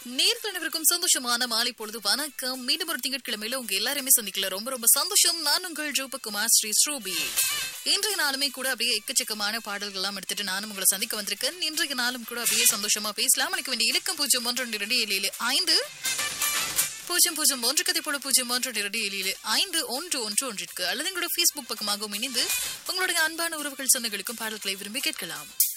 நேர்களுக்கும் சந்தோஷமான மாலை பொழுது வணக்கம். மீண்டும் ஒரு திங்கட்கிழமையில உங்க எல்லாருமே சந்திக்கல. ரொம்ப ரொம்ப சந்தோஷம். நான் உங்கள் ஜூபகுமார் ஸ்ரீ ஸ்ரூபி. இன்றைய நாளுமே கூட அப்படியே எக்கச்சக்கமான பாடல்கள் எல்லாம் எடுத்துட்டு நானும் உங்களை சந்திக்க வந்திருக்கேன். இன்றைய நாளும் கூட அப்படியே சந்தோஷமா பேசலாம். எனக்கு வேண்டிய இலக்கம் 012275 001 கதை போல 012275 அல்லது எங்களோட Facebook பக்கமாகவும் இணைந்து உங்களுடைய அன்பான உறவுகள் சொந்தங்களுக்கும் பாடல்களை விரும்பி கேட்கலாம்.